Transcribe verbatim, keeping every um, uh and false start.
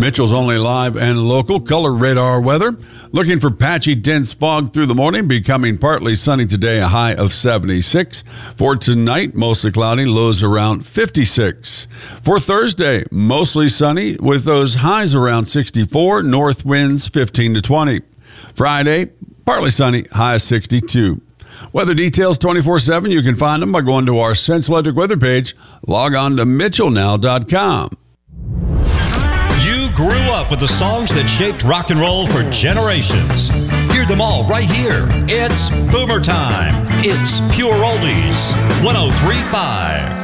Mitchell's only live and local color radar weather. Looking for patchy, dense fog through the morning, becoming partly sunny today, a high of seventy-six. For tonight, mostly cloudy, lows around fifty-six. For Thursday, mostly sunny with those highs around sixty-four, north winds fifteen to twenty. Friday, partly sunny, high of sixty-two. Weather details twenty-four seven. You can find them by going to our Central Electric weather page. Log on to mitchell now dot com. You grew up with the songs that shaped rock and roll for generations. Hear them all right here. It's Boomer Time. It's Pure Oldies. one oh three point five.